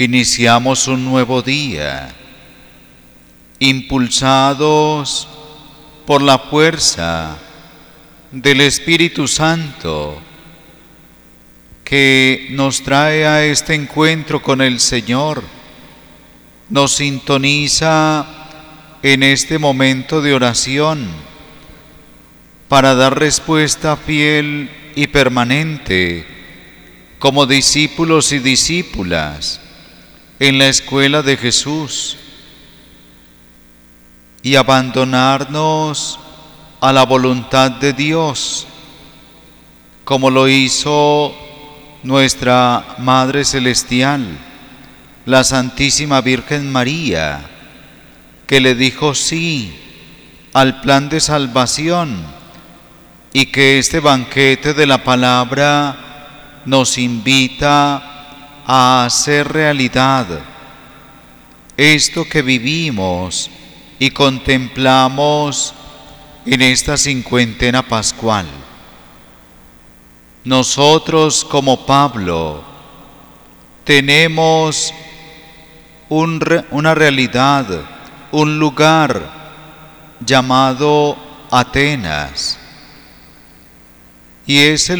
Iniciamos un nuevo día, impulsados por la fuerza del Espíritu Santo que nos trae a este encuentro con el Señor, nos sintoniza en este momento de oración para dar respuesta fiel y permanente como discípulos y discípulas en la escuela de Jesús y abandonarnos a la voluntad de Dios, como lo hizo nuestra Madre Celestial, la Santísima Virgen María, que le dijo sí al plan de salvación y que este banquete de la palabra nos invita a hacer realidad esto que vivimos y contemplamos en esta cincuentena pascual. Nosotros, como Pablo, tenemos una realidad, un lugar llamado Atenas, y es el